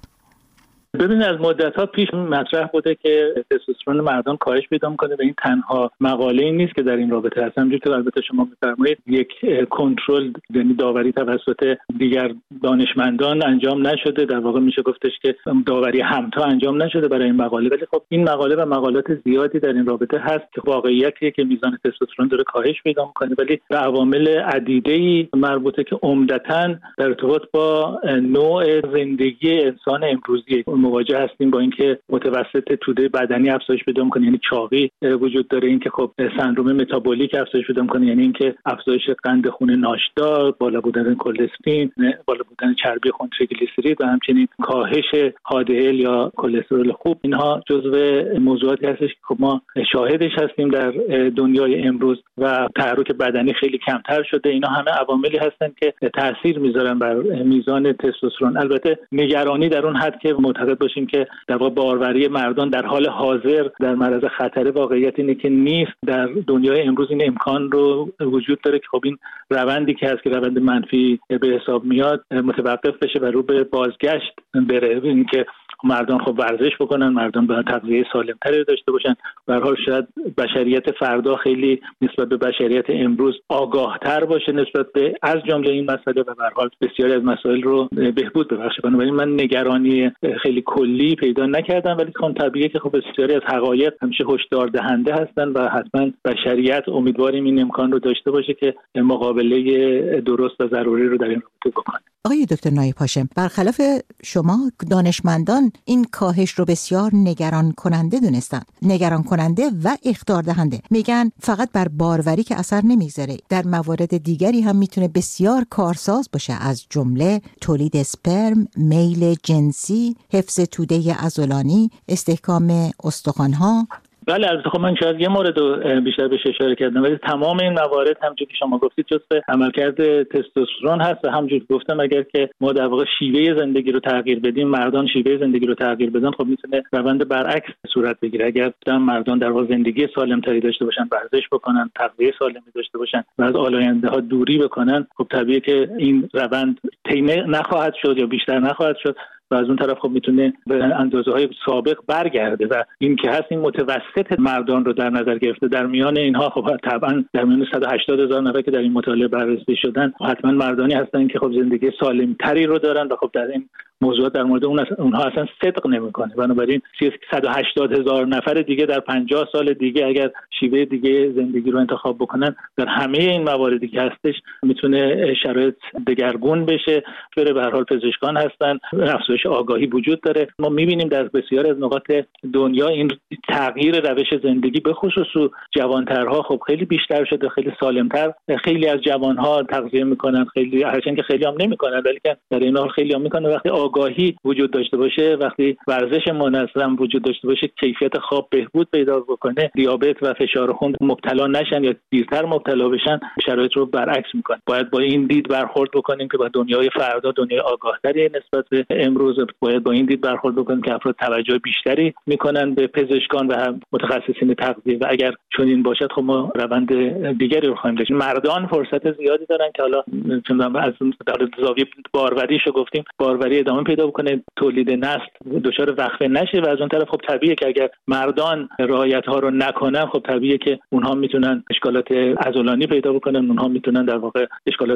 ببینید از مدت‌ها پیش مطرح بوده که تستوسترون مردان کاهش پیدا می‌کنه و این تنها مقاله‌ای نیست که در این رابطه هست. همونجوری که البته شما می‌فرمایید یک کنترل، یعنی داوری توسط دیگر دانشمندان انجام نشده، در واقع میشه گفتش که داوری همتا انجام نشده برای این مقاله، ولی خب این مقاله و مقالات زیادی در این رابطه هست که واقعیتیه که میزان تستوسترون داره کاهش پیدا می‌کنه، ولی به عوامل عدیده‌ای مربوطه که عمدتاً در ارتباط با نوع زندگی انسان امروزی مواجه هستیم، با اینکه متوسط توده بدنی افزایش پیدا می‌کنه، یعنی چاقی وجود داره، اینکه خب سندروم متابولیک افزایش پیدا می‌کنه، یعنی اینکه افزایش قند خون ناشتا، بالا بودن کلسترول، بالا بودن چربی خون تریگلیسیرید و همچنین کاهش HDL یا کلسترول خوب. اینها جزو موضوعاتی هستش که خب ما شاهدش هستیم در دنیای امروز و تحرک بدنی خیلی کمتر شده. اینا همه عواملی هستن که تاثیر میذارن بر میزان تستوسترون. البته نگرانی در اون حد که معتقد باشیم که در واقع باروری مردان در حال حاضر در معرض خطر، واقعیت اینه که نیست. در دنیای امروز این امکان رو وجود داره که خب این روندی که هست که روند منفی به حساب میاد متوقف بشه و رو به بازگشت بره، این که مردان خب ورزش بکنن، مردان باید تغذیه سالم‌تری داشته باشن. به هر حال شاید بشریت فردا خیلی نسبت به بشریت امروز آگاه‌تر باشه نسبت به از جمله این مسئله و به هر حال بسیاری از مسائل رو بهبود ببخشه. بنابراین من نگرانی خیلی کلی پیدا نکردم، ولی خب طبیعیه که خب بسیاری از حقایق همیشه هشدار دهنده هستن و حتما بشریت امیدواریم این امکان رو داشته باشه که مقابله درست و ضروری رو در این رابطه بکنه. آقای دکتر نایپاشم، برخلاف شما دانشمندان این کاهش رو بسیار نگران کننده دونستن، نگران کننده و اخطار دهنده. میگن فقط بر باروری که اثر نمیذاره، در موارد دیگری هم میتونه بسیار کارساز باشه، از جمله تولید اسپرم، میل جنسی، حفظ توده عضلانی، استحکام استخوان‌ها. بله، البته خب من شاید یه مورد رو بیشتر بهش اشاره کردم، ولی تمام این موارد همونجوری که شما گفتید جزء عملکرد تستوسترون هست و همونجوری گفتم اگر که ما در واقع شیوه زندگی رو تغییر بدیم، مردان شیوه زندگی رو تغییر بدن، خب میتونه روند برعکس صورت بگیره. اگر مردان در واقع زندگی سالم‌تری داشته باشن، ورزش بکنن، تغذیه سالمی داشته باشن و از آلاینده‌ها دوری بکنن، خب طبیعیه که این روند طی نخواهد شد یا بیشتر نخواهد شد و از اون طرف خب میتونه به اندازه‌های سابق برگرده و این که هست این متوسط مردان رو در نظر گرفته. در میان اینها خب طبعا در میان 180,000 نفر که در این مطالعه بررسی شدن حتما مردانی هستن که خب زندگی سالم‌تری رو دارن و خب در این موضوعات در مورد اونها اصلا صدق نمی‌کنه. بنابراین 180,000 نفر دیگه در 50 سال دیگه اگر شیوه دیگه زندگی رو انتخاب بکنن، در همه این مواردی که هستش میتونه شرایط دگرگون بشه. به هر حال پزشکان هستن، افزایش آگاهی وجود داره. ما می‌بینیم در بسیاری از نقاط دنیا این تغییر روش زندگی به خصوص جوان‌ترها خب خیلی بیشتر شده، خیلی سالم‌تر. خیلی از جوان‌ها تغذیه می‌کنن، خیلی هرچند که خیلی هم نمی‌کنن، ولی در این حال خیلی هم می‌کنن. وقتی آگاهی وجود داشته باشه، وقتی ورزش منظم وجود داشته باشه، کیفیت خواب بهبود پیدا بکنه، دیابت و فشار خون مبتلا نشن یا دیرتر مبتلا بشن، شرایط رو برعکس می‌کنه. باید با این دید برخورد بکنیم که با دنیای فردا دنیای آگاه‌تری نسبت به امروز، باید با این دید برخورد بکنیم که افراد توجه بیشتری می‌کنن به پزشکان و متخصصین تغذیه و اگر چنین باشد خب ما روند دیگری رو خواهیم داشت. مردان فرصت زیادی دارن که حالا از زاویه باروریشو گفتیم، باروری ادامه پیدا بکنه، تولید نسل دچار وقفه نشه و از اون طرف خب طبیعیه که اگر مردان رعایت ها رو نکنن خب طبیعیه که اونها میتونن اشکالات عضلانی پیدا بکنن، اونها میتونن در واقع اشکالات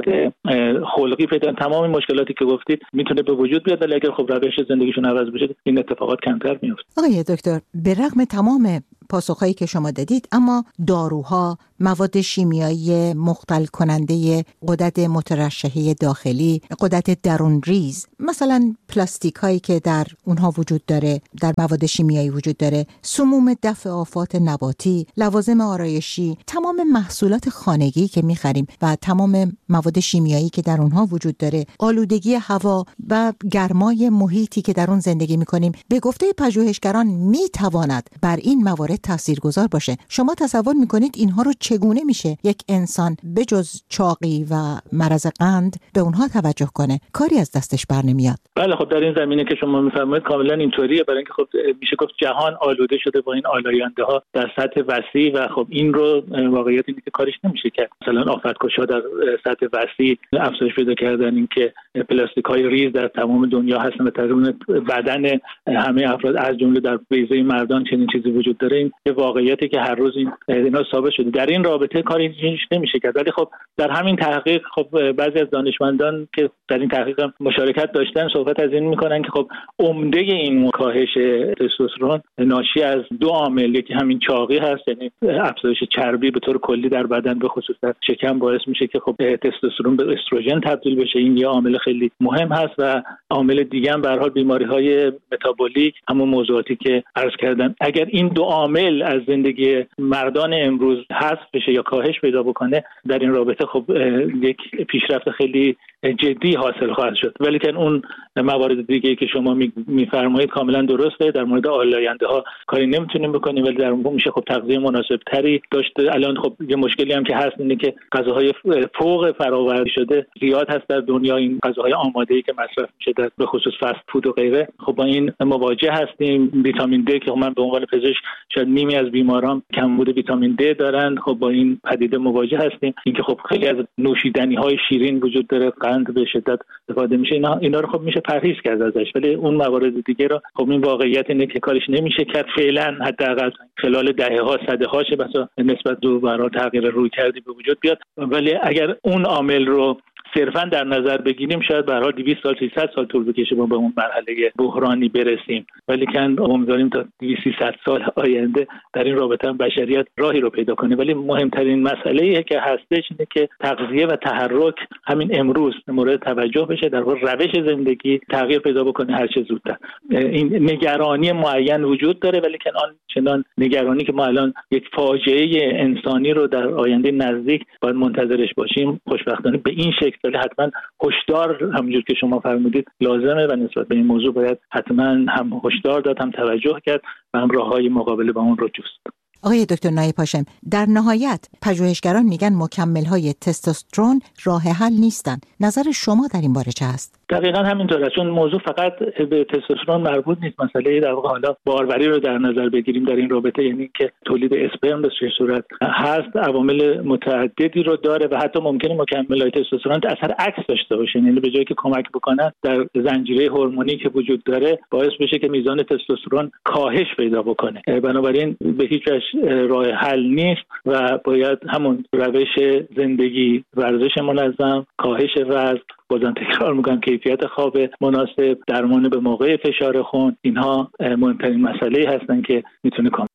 خلقی پیدا کنن. تمام مشکلاتی که گفتید میتونه به وجود بیاد، ولی اگر خب روش زندگیشون عوض بشه این اتفاقات کمتر میفته. آقای دکتر، به رغم تمام پاسخهایی که شما دادید، اما داروها، مواد شیمیایی مختل کننده غدد مترشحه داخلی، غدد درون ریز، مثلا پلاستیک هایی که در اونها وجود داره، در مواد شیمیایی وجود داره، سموم دفع آفات نباتی، لوازم آرایشی، تمام محصولات خانگی که میخریم و تمام مواد شیمیایی که در اونها وجود داره، آلودگی هوا و گرمای محیطی که در اون زندگی میکنیم، به گفته پژوهشگران میتواند بر این موارد تاثیرگذار باشه. شما تصور میکنید اینها رو چگونه میشه یک انسان بجز چاقی و مرض قند به اونها توجه کنه؟ کاری از دستش بر نمیاد. بله خب در این زمینه که شما میفرمایید کاملا اینطوریه، برای اینکه خب میشه گفت جهان آلوده شده با این آلاینده ها در سطح وسیع و خب این رو واقعیت اینه که کارش نمیشه که مثلا آفتکش‌ها در سطح وسیع افزایش پیدا کردن، اینکه پلاستیک های ریز در تمام دنیا هستن و درون بدن همه افراد از جمله در بیضه مردان چنین چیزی وجود داره. این واقعیتی که هر روز اینا ثابت شده. در این رابطه کاری نمیشه کرد، ولی خب در همین تحقیق خب بعضی از دانشمندان که در این تحقیق مشارکت داشتن صحبت از این میکنن که خب عمده این کاهش تستوسترون ناشی از دو عامل، یکی همین چاقی هست، یعنی افزایش چربی به طور کلی در بدن به خصوص در شکم باعث میشه که خب تستوسترون به استروژن تبدیل بشه. این یه عامل خیلی مهم هست و عامل دیگه هم به هر حال بیماری‌های متابولیک، همون موضوعاتی که عرض کردم. اگر این دو عامل از زندگی مردان امروز حذف بشه یا کاهش پیدا بکنه، در این رابطه خب یک پیشرفت خیلی جدی حاصل خواهد شد. ولی که اون موارد دیگه‌ای که شما میفرمایید کاملا درسته. در مورد آلاینده ها کاری نمیتونیم بکنیم، ولی در اون میشه خب تغذیه مناسب تری داشته. الان خب یه مشکلی هم که هست اینه که غذاهای فوق فراوری شده زیاد هست در دنیا، این غذاهای آماده‌ای که مصرف میشه در به خصوص فست فود و غیره. خب با این مواجه هستیم. ویتامین د که من به عنوان پزشک شاید نیمی از بیماران کمبود ویتامین د دارن، خب با این پدیده مواجه هستیم. اینکه خب خیلی از نوشیدنی‌های شیرین وجود داره، قند به شدت استفاده میشه، اینا رو خب میشه پرهیز کرد ازش، ولی اون موارد دیگه رو خب این واقعیت اینه که کارش نمیشه کرد فعلا، حداقل خلال دهه‌ها صدها شه بسا نسبت به برای تغییر رویکردی به وجود بیاد. ولی اگر اون عامل رو صرفا در نظر بگیریم شاید به هر حال 200 سال 300 سال طول بکشه ما به اون مرحله بحرانی برسیم، ولی که امیدواریم تا 200 سال آینده در این رابطه هم بشریت راهی رو پیدا کنه. ولی مهمترین مسئله‌ای که هستش اینه که تغذیه و تحرک همین امروز مورد توجه بشه، در واقع روش زندگی تغییر پیدا بکنه هر چه زودتر. این نگرانی معین وجود داره، ولی که چنان نگرانی که ما الان یک فاجعه انسانی رو در آینده نزدیک باید منتظرش باشیم خوشبختانه به این شکل، ولی حتما هشدار همونجور که شما فرمودید لازمه و نسبت به این موضوع باید حتما هم هشدار داد، هم توجه کرد و هم راههای مقابله با اون رو جست. آقای دکتر نایب هاشم، در نهایت پژوهشگران میگن مکمل‌های تستوسترون راه حل نیستن. نظر شما در این باره چه است؟ دقیقاً همینطوره، چون موضوع فقط به تستوسترون مربوط نیست. مسئله در واقع حالا باروری رو در نظر بگیریم در این رابطه، یعنی که تولید اسپرم به چه صورت هست، عوامل متعددی رو داره و حتی ممکنه مکمل‌های تستوسترون اثر عکس داشته باشه، یعنی به جایی که کمک بکنن در زنجیره هورمونی که وجود داره باعث بشه که میزان تستوسترون کاهش پیدا بکنه. بنابراین به هیچ وجه راه حل نیست و باید همون روش زندگی، ورزش منظم، کاهش وزن، بازم تکرار میکنم کیفیت خواب مناسب، درمان به موقع فشار خون، اینها مهمترین مسئله هستن که میتونه کمک.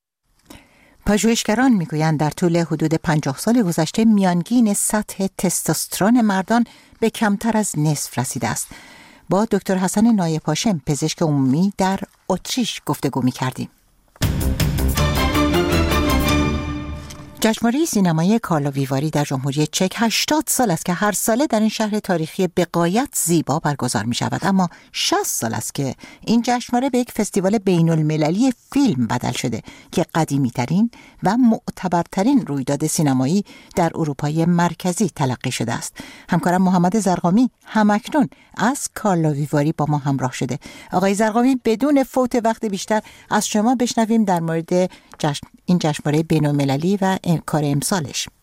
پژوهشگران میگویند در طول حدود 50 سال گذشته میانگین سطح تستوسترون مردان به کمتر از نصف رسیده است. با دکتر حسن نایب هاشم، پزشک عمومی در اتریش گفتگو میکردیم. جشنواره سینمایی کارلو ویواری در جمهوری چک 80 سال است که هر ساله در این شهر تاریخی بغایت زیبا برگزار می شود، اما 60 سال است که این جشنواره به یک فستیوال بین المللی فیلم بدل شده که قدیمی ترین و معتبرترین رویداد سینمایی در اروپای مرکزی تلقی شده است. همکارم محمد زرقامی همکنون از کارلو ویواری با ما همراه شده. آقای زرقامی، بدون فوت وقت بیشتر از شما بشنویم در مورد این جشنواره بین المللی و کار امسالش.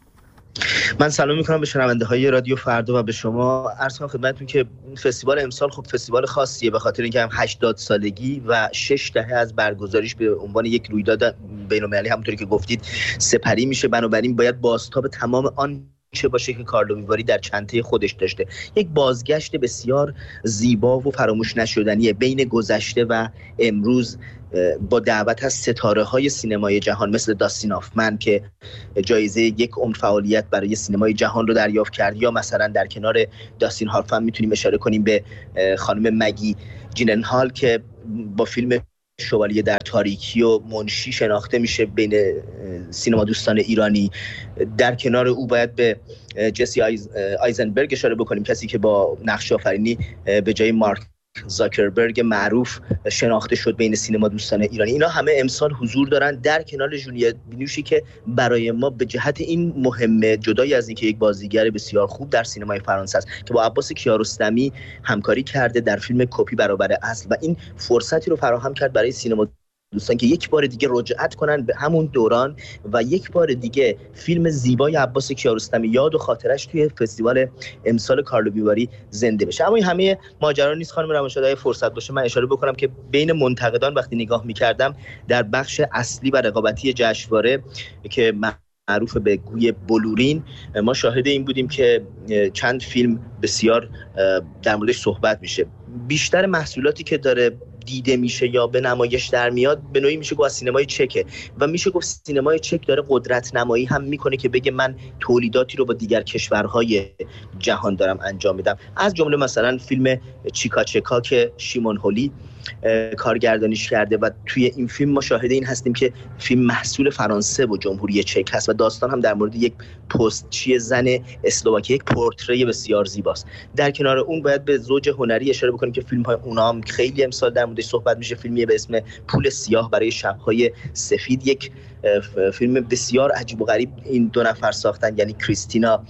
من سلام میکنم به شنونده های رادیو فردا و به شما. عرض کنم خدمتتون که فستیوال امسال خب فستیوال خاصیه به خاطر اینکه هم 80 سالگی و 6 دهه از برگزاریش به عنوان یک رویداد بین‌المللی همونطوری که گفتید سپری میشه. بنابراین باید بازتاب تمام آن چه باشه که کارلو ویواری در چنته خودش داشته. یک بازگشت بسیار زیبا و فراموش نشدنیه بین گذشته و امروز، با دعوت از ستاره‌های سینمای جهان مثل داستین هافمن که جایزه یک عمر فعالیت برای سینمای جهان رو دریافت کرد، یا مثلا در کنار داستین هافمن میتونیم اشاره کنیم به خانم مگی جیلنهال که با فیلم شوالیه در تاریکی و منشی شناخته میشه بین سینما دوستان ایرانی. در کنار او باید به جسی آیزنبرگ اشاره بکنیم، کسی که با نقش آفرینی به جای مارک زاکربرگ معروف شناخته شد بین سینما دوستان ایرانی. اینا همه امسال حضور دارن در کنار جولیت بینوشی که برای ما به جهت این مهمه، جدای از اینکه یک بازیگر بسیار خوب در سینمای فرانسه است که با عباس کیارستمی همکاری کرده در فیلم کپی برابر اصل و این فرصتی رو فراهم کرد برای سینما دوستان که یک بار دیگه رجعت کنن به همون دوران و یک بار دیگه فیلم زیبای عباس کیارستمی یاد و خاطرش توی فستیوال امسال کارلو ویواری زنده بشه. اما این همه ماجرا نیست خانم روانشناس. فرصت باشه من اشاره بکنم که بین منتقدان وقتی نگاه می‌کردم در بخش اصلی و رقابتی جشنواره که معروف به گوی بلورین، ما شاهد این بودیم که چند فیلم بسیار در موردش صحبت میشه. بیشتر محصولاتی که داره دیده میشه یا به نمایش در میاد به نوعی میشه گفت از سینمای چکه و میشه گفت سینمای چک داره قدرت نمایی هم میکنه که بگه من تولیداتی رو با دیگر کشورهای جهان دارم انجام میدم. از جمله مثلا فیلم چیکا چکا که شیمون هولی کارگردانیش کرده و توی این فیلم ما شاهد این هستیم که فیلم محصول فرانسه و جمهوری چک هست و داستان هم در مورد یک پستچی زن اسلواکی، یک پورتری بسیار زیباست. در کنار اون باید به زوج هنری اشاره بکنیم که فیلم های اونا هم خیلی امسال در موردش صحبت میشه. فیلمی به اسم پول سیاه برای شب‌های سفید، یک فیلم بسیار عجیب و غریب این دو نفر ساختن، یعنی کریستینا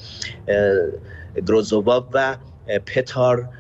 گروزووا و پتار،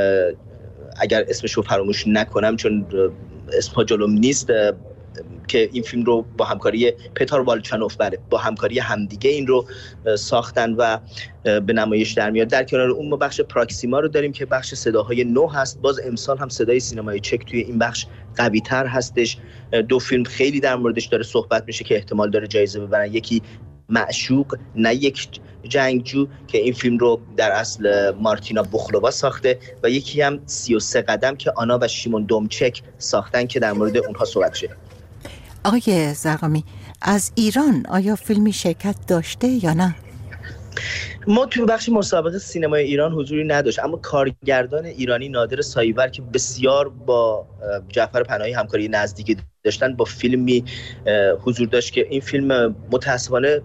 اگر اسمشو فراموش نکنم چون اسمها جلوم نیست، که این فیلم رو با همکاری پتار والچانوف با همکاری همدیگه این رو ساختن و به نمایش در میاد. در کنار اون ما بخش پراکسیما رو داریم که بخش صداهای نو هست. باز امسال هم صدای سینمای چک توی این بخش قوی تر هستش. دو فیلم خیلی در موردش داره صحبت میشه که احتمال داره جایزه ببرن. یکی معشوق نه یک جنگجو که این فیلم رو در اصل مارتینا بوخلووا ساخته و یکی هم 33 قدم که آنا و شیمون دومچک ساختن که در مورد اونها صحبت شده. آقای زرقامی، از ایران آیا فیلمی شرکت داشته یا نه؟ ما توی بخش مسابقه سینمای ایران حضوری نداشت، اما کارگردان ایرانی نادر سایور که بسیار با جعفر پناهی همکاری نزدیکی داشتن با فیلمی حضور داشت که این فیلم متاسفانه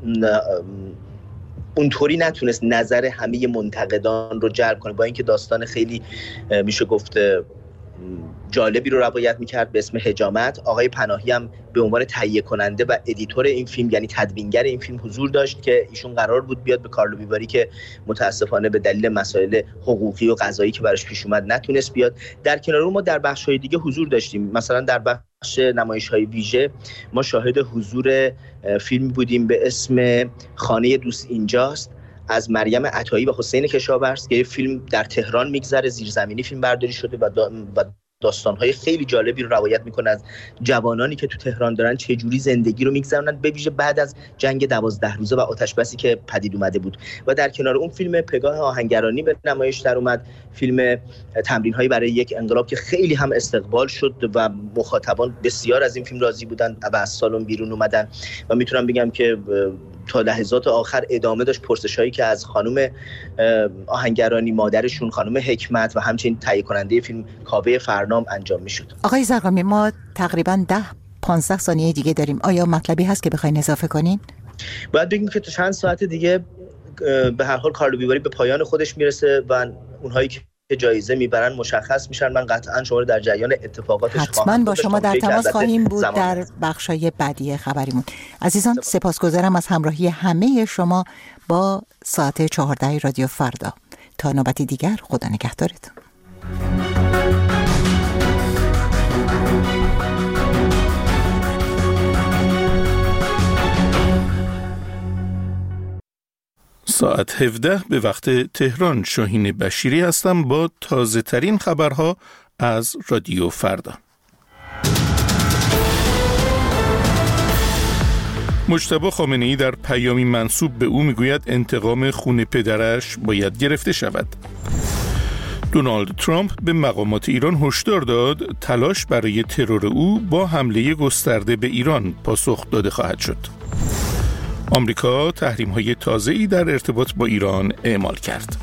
اونطوری نتونست نظر همه منتقدان رو جلب کنه، با اینکه داستان خیلی میشه گفت جالبی رو روایت میکرد به اسم حجامت. آقای پناهی هم به عنوان تهیه کننده و ادیتور این فیلم یعنی تدوینگر این فیلم حضور داشت که ایشون قرار بود بیاد به کارلو ویواری که متاسفانه به دلیل مسائل حقوقی و قضایی که براش پیش اومد نتونست بیاد. در کنار اون ما در بخش‌های دیگه حضور داشتیم. مثلا در بخش نمایش‌های ویژه ما شاهد حضور فیلمی بودیم به اسم خانه دوست اینجاست از مریم عطایی و حسین کشاورز که فیلم در تهران میگذره، زیرزمینی فیلم برداری شده و داستان‌های خیلی جالبی رو روایت میکنه از جوانانی که تو تهران دارن چه جوری زندگی رو میگذرونن به ویژه بعد از جنگ 12 روزه و آتش‌بسی که پدید اومده بود. و در کنار اون فیلم پگاه آهنگرانی به نمایش در اومد، فیلم تمرین‌هایی برای یک انقلاب که خیلی هم استقبال شد و مخاطبان بسیار از این فیلم راضی بودن و از سالن بیرون اومدن و میتونم بگم که تا لحظات آخر ادامه داشت پرسش‌هایی که از خانم آهنگرانی، مادرشون خانم حکمت و همچنین تهیه کننده فیلم کاوه فرنام انجام میشد. آقای زرقامی، ما تقریباً 10-15 ثانیه دیگه داریم. آیا مطلبی هست که بخواید اضافه کنین؟ باید بگیم که تا چند ساعت دیگه به هر حال کارلو ویواری به پایان خودش میرسه و اونهایی که جایزه میبرن مشخص میشن. من قطعا شما رو در جریان اتفاقاتش حتما با شما در تماس خواهیم بود در بخشای بعدی خبریمون. عزیزان سپاسگزارم از همراهی همه شما با ساعت 14 رادیو فردا. تا نوبتی دیگر خدا نگهدارتون. ساعت 17 به وقت تهران. شاهین بشیری هستم با تازه ترین خبرها از رادیو فردا. مجتبی خامنه‌ای در پیامی منسوب به او میگوید انتقام خون پدرش باید گرفته شود. دونالد ترامپ به مقامات ایران هشدار داد تلاش برای ترور او با حمله گسترده به ایران پاسخ داده خواهد شد. آمریکا تحریم‌های تازه‌ای در ارتباط با ایران اعمال کرد.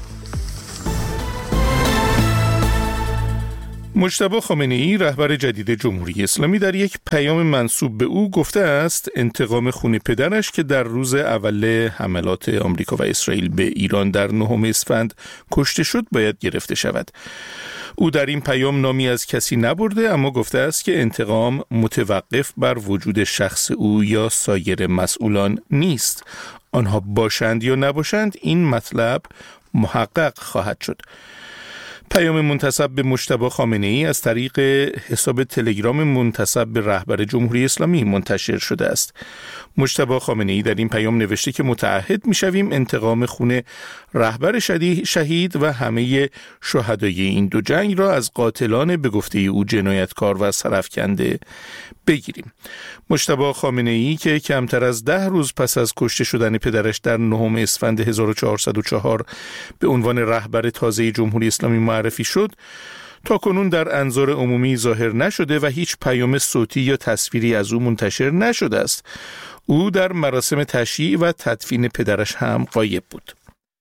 مجتبی خامنه‌ای رهبر جدید جمهوری اسلامی در یک پیام منسوب به او گفته است انتقام خون پدرش که در روز اول حملات آمریکا و اسرائیل به ایران در 9 اسفند کشته شد باید گرفته شود. او در این پیام نامی از کسی نبرده، اما گفته است که انتقام متوقف بر وجود شخص او یا سایر مسئولان نیست. آنها باشند یا نباشند این مطلب محقق خواهد شد. پیام منتسب به مجتبی خامنه‌ای از طریق حساب تلگرام منتسب به رهبر جمهوری اسلامی منتشر شده است. مجتبی خامنه‌ای در این پیام نوشته که متعهد می‌شویم انتقام خون رهبر شهید و همه شهدای این دو جنگ را از قاتلان به گفته او جنایتکار و سرافکنده بگیریم. مجتبی خامنه‌ای که کمتر از 10 روز پس از کشته شدن پدرش در 9 اسفند 1404 به عنوان رهبر تازه جمهوری اسلامی معرفی شد، تا کنون در انظار عمومی ظاهر نشده و هیچ پیام صوتی یا تصویری از او منتشر نشده است. او در مراسم تشییع و تدفین پدرش هم غایب بود.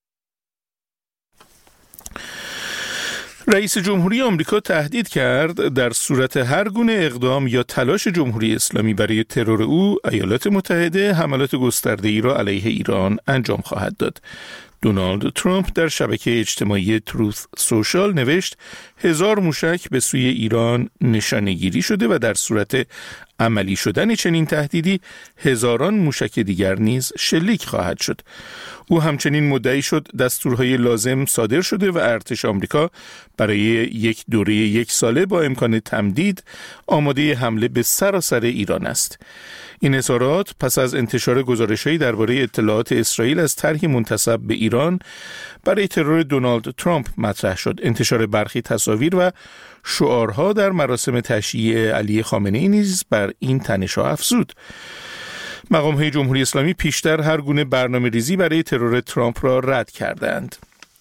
رئیس جمهوری آمریکا تهدید کرد در صورت هر گونه اقدام یا تلاش جمهوری اسلامی برای ترور او، ایالات متحده حملات گسترده‌ای را علیه ایران انجام خواهد داد. دونالد ترامپ در شبکه اجتماعی تروث سوشال نوشت 1000 موشک به سوی ایران نشانه‌گیری شده و در صورت عملی شدن چنین تهدیدی هزاران موشک دیگر نیز شلیک خواهد شد. او همچنین مدعی شد دستورهای لازم صادر شده و ارتش آمریکا برای یک دوره 1 ساله با امکان تمدید آماده حمله به سراسر ایران است. این اظهارات پس از انتشار گزارش‌هایی درباره اطلاعات اسرائیل از طرحی منتسب به ایران برای ترور دونالد ترامپ مطرح شد. انتشار برخی تصاویر و شعارها در مراسم تشییع علی خامنه‌ای نیز بر این تنش‌ها افزود. مقام‌های جمهوری اسلامی پیشتر هر گونه برنامه‌ریزی برای ترور ترامپ را رد کردند.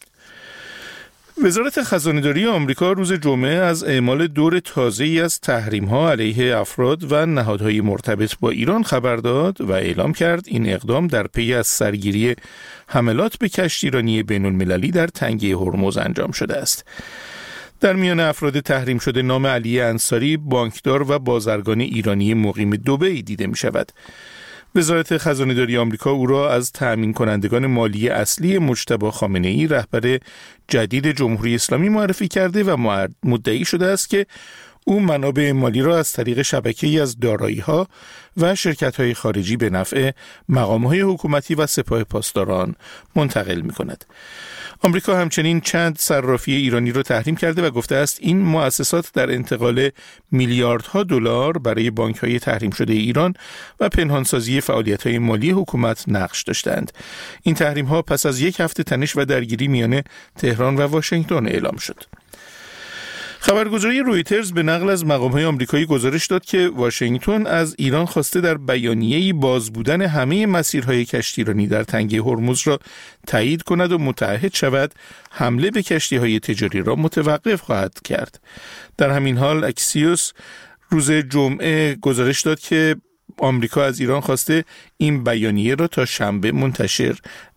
وزارت خزانه‌داری آمریکا روز جمعه از اعمال دور تازه‌ای از تحریم‌ها علیه افراد و نهادهای مرتبط با ایران خبر داد و اعلام کرد این اقدام در پی از سرگیری حملات به کشتیرانی بین‌المللی در تنگه هرمز انجام شده است. در میان افراد تحریم شده نام علی انصاری، بانکدار و بازرگان ایرانی مقیم دبی دیده می شود. وزارت خزانه‌داری آمریکا او را از تأمین کنندگان مالی اصلی مجتبی خامنه‌ای رهبر جدید جمهوری اسلامی معرفی کرده و مدعی شده است که او منابع مالی را از طریق شبکه‌ای از دارایی‌ها و شرکت‌های خارجی به نفع مقام‌های حکومتی و سپاه پاسداران منتقل می‌کند. آمریکا همچنین چند صرافی ایرانی را تحریم کرده و گفته است این مؤسسات در انتقال میلیاردها دلار برای بانک‌های تحریم شده ایران و پنهانسازی فعالیت‌های مالی حکومت نقش داشتند. این تحریم‌ها پس از 1 هفته تنش و درگیری میان تهران و واشنگتن اعلام شد. خبرگزاری رویترز به نقل از مقام‌های آمریکایی گزارش داد که واشنگتن از ایران خواسته در بیانیه‌ای باز بودن همه مسیرهای کشتیرانی در تنگه هرمز را تایید کند و متعهد شود حمله به کشتی‌های تجاری را متوقف خواهد کرد. در همین حال اکسیوس روز جمعه گزارش داد که آمریکا از ایران خواسته این بیانیه را تا شنبه منتشر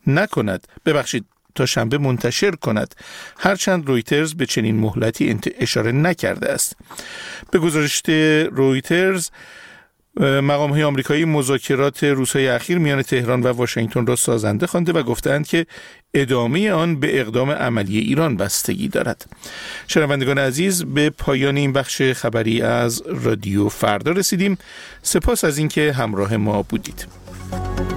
کند، هرچند رویترز به چنین مهلتی اشاره نکرده است. به گزارش رویترز مقام‌های آمریکایی مذاکرات روزهای اخیر میان تهران و واشنگتن را سازنده خوانده و گفتند که ادامه آن به اقدام عملی ایران بستگی دارد. شنوندگان عزیز، به پایان این بخش خبری از رادیو فردا رسیدیم. سپاس از اینکه همراه ما بودید.